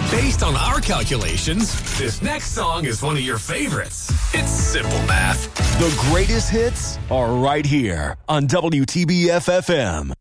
Based on our calculations, this next song is one of your favorites. It's simple math. The greatest hits are right here on WTBF-FM.